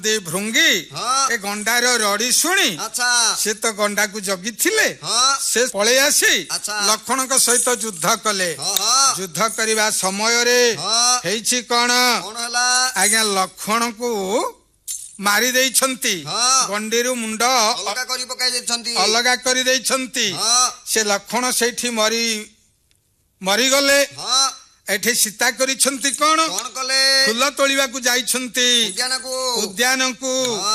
दे भृंगी ए गंडार रड़ी शुणी अच्छा से तो गंडा को जगी थिले से पळे आसी लक्ष्मण को सहित युद्ध कले युद्ध करबा समय रे हेछि कोन आज्ञा लक्ष्मण को मारी देइछंती गंडीरु मुंड अलगा करी देइछंती से लक्ष्मण सेठी मरी गले एठी सीता करिछंती कोन कले फूल तोलिबा को जाइछंती उद्यान को उद्यान को